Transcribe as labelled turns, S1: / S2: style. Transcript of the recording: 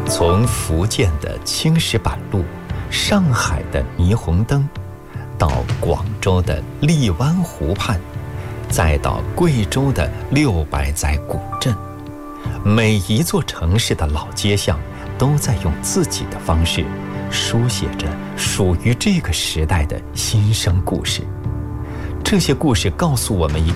S1: 从福建的青石板路、上海的霓虹灯，到广州的荔湾湖畔，再到贵州的六百载古镇，每一座城市的老街巷都在用自己的方式书写着属于这个时代的新生故事。这些故事告诉我们一